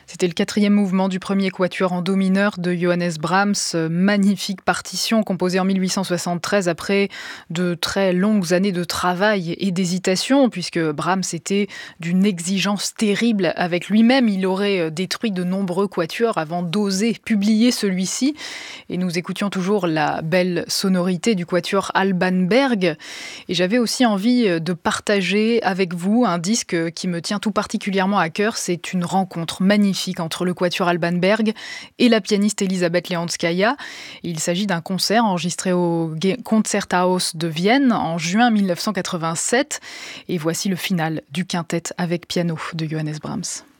C'était le 4e mouvement du premier quatuor en do mineur de Johannes Brahms. Magnifique partition composée en 1873 après de très longues années de travail et d'hésitation, puisque Brahms était d'une exigence terrible avec lui-même. Il aurait détruit de nombreux quatuors avant d'oser publier celui-ci. Et nous écoutions toujours la belle sonorité du quatuor Alban Berg. Et j'avais aussi envie de partager avec vous un disque qui me tient tout particulièrement à cœur. C'est une rencontre magnifique entre le quatuor Alban Berg et la pianiste Elisabeth Leonskaya. Il s'agit d'un concert enregistré au Konzerthaus de Vienne en juin 1987. Et voici le final du quintet avec piano de Johannes Brahms.